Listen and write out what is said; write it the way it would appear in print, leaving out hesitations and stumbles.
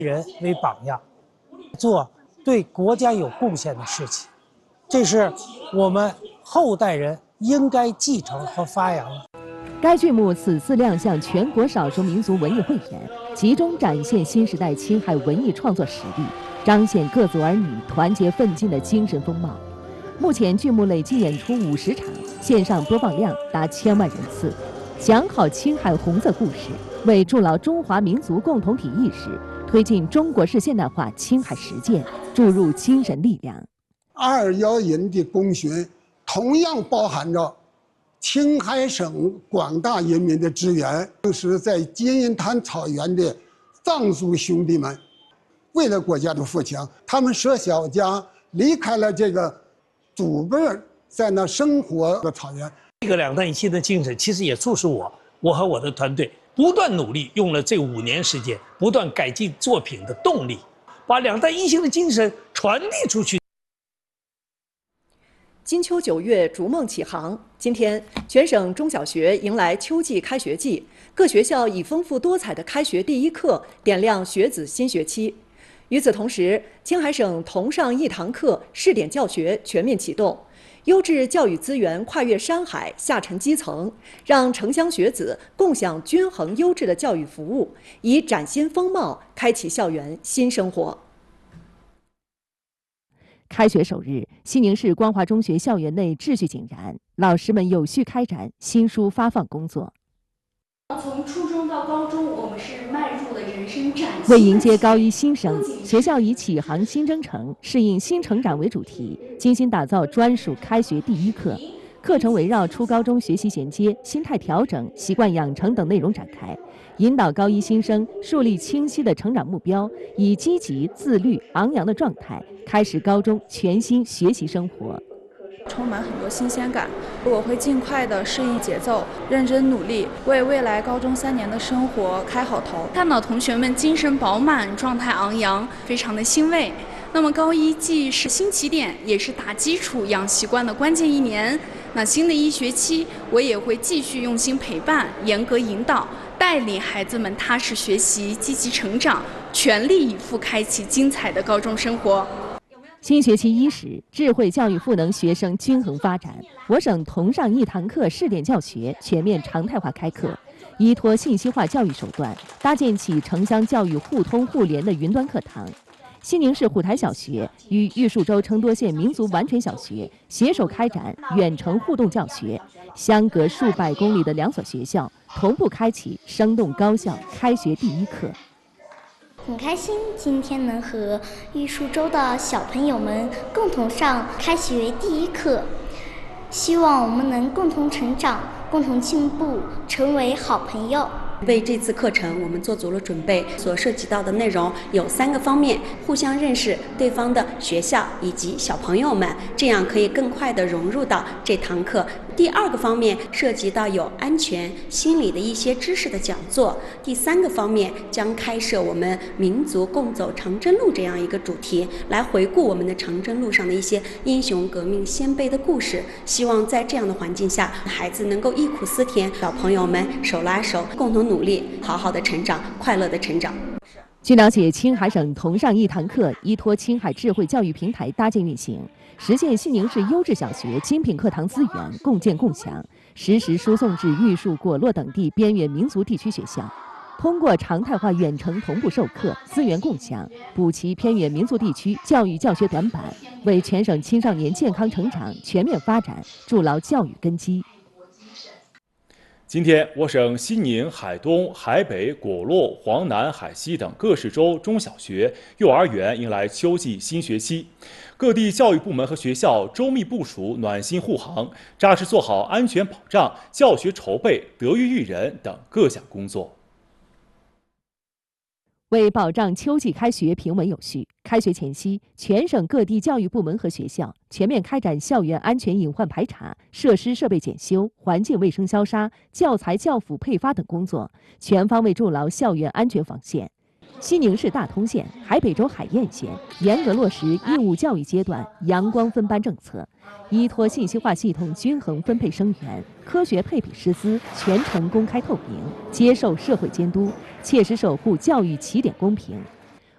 人为榜样，做对国家有贡献的事情，这是我们后代人应该继承和发扬的。 该剧目此次亮相全国少数民族文艺汇演，集中展现新时代青海文艺创作实力，彰显各族儿女团结奋进的精神风貌。目前剧目累计演出50场，线上播放量达1000万人次。讲好青海红色故事，为筑牢中华民族共同体意识，推进中国式现代化青海实践注入精神力量。 211营的功勋同样包含着青海省广大人民的支援，就是在金银滩草原的藏族兄弟们，为了国家的富强，他们舍小家离开了这个祖辈在那生活的草原。 这个两弹一星的精神，其实也促使我和我的团队不断努力，用了这5年时间，不断改进作品的动力，把两弹一星的精神传递出去。 金秋9月，逐梦启航。今天，全省中小学迎来秋季开学季，各学校以丰富多彩的开学第一课点亮学子新学期。与此同时，青海省同上一堂课试点教学全面启动，优质教育资源跨越山海，下沉基层，让城乡学子共享均衡优质的教育服务，以崭新风貌开启校园新生活。 开学首日，西宁市光华中学校园内秩序井然，老师们有序开展新书发放工作。 从初中到高中，我们是迈入了人生崭新。 为迎接高一新生，学校以启航新征程，适应新成长为主题，精心打造专属开学第一课。课程围绕初高中学习衔接、心态调整、习惯养成等内容展开，引导高一新生树立清晰的成长目标，以积极、自律、昂扬的状态开始高中全新学习生活。 充满很多新鲜感，我会尽快的适应节奏，认真努力，为未来高中3年的生活开好头。 看到同学们精神饱满、状态昂扬，非常的欣慰。那么高一既是新起点，也是打基础、养习惯的关键1年。那新的1学期，我也会继续用心陪伴、严格引导，带领孩子们踏实学习、积极成长，全力以赴开启精彩的高中生活。 新学期伊始，智慧教育赋能学生均衡发展。我省同上一堂课试点教学全面常态化开课，依托信息化教育手段，搭建起城乡教育互通互联的云端课堂。西宁市虎台小学与玉树州成多县民族完全小学携手开展远程互动教学，相隔数百公里的2所学校同步开启生动高效开学第一课。 很开心今天能和玉树州的小朋友们共同上开学第一课，希望我们能共同成长，共同进步，成为好朋友。 为这次课程我们做足了准备，所涉及到的内容有3个方面：互相认识对方的学校以及小朋友们，这样可以更快地融入到这堂课。第2个方面涉及到有安全、心理的一些知识的讲座。第3个方面将开设我们民族共走长征路这样一个主题，来回顾我们的长征路上的一些英雄革命先辈的故事。希望在这样的环境下，孩子能够忆苦思甜，小朋友们手拉手，共同努力，好好的成长，快乐的成长。 据了解，青海省同上一堂课依托青海智慧教育平台搭建运行，实现西宁市优质小学精品课堂资源共建共享，实时输送至玉树、果洛等地边远民族地区学校。通过常态化远程同步授课、资源共享，补齐偏远民族地区教育教学短板，为全省青少年健康成长、全面发展筑牢教育根基。 今天，我省西宁、海东、海北、果洛、黄南、海西等各市州中小学、幼儿园迎来秋季新学期，各地教育部门和学校周密部署暖心护航，扎实做好安全保障、教学筹备、德育育人等各项工作。 为保障秋季开学平稳有序，开学前夕，全省各地教育部门和学校全面开展校园安全隐患排查、设施设备检修、环境卫生消杀、教材教辅配发等工作，全方位筑牢校园安全防线。西宁市大通县、海北州海晏县严格落实义务教育阶段阳光分班政策，依托信息化系统均衡分配生源，科学配比师资，全程公开透明，接受社会监督，切实守护教育起点公平。